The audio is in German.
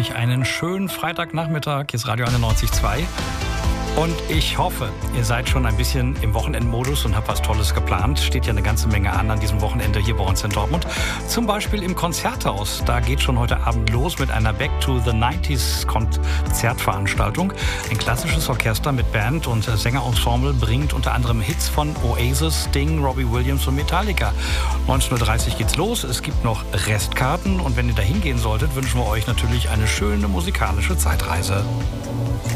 euch einen schönen Freitagnachmittag. Hier ist Radio 91.2. Und ich hoffe, ihr seid schon ein bisschen im Wochenendmodus und habt was Tolles geplant. Steht ja eine ganze Menge an diesem Wochenende hier bei uns in Dortmund. Zum Beispiel im Konzerthaus. Da geht schon heute Abend los mit einer Back to the 90s Konzertveranstaltung. Ein klassisches Orchester mit Band und Sängerensemble bringt unter anderem Hits von Oasis, Sting, Robbie Williams und Metallica. 19.30 Uhr geht's los. Es gibt noch Restkarten. Und wenn ihr da hingehen solltet, wünschen wir euch natürlich eine schöne musikalische Zeitreise.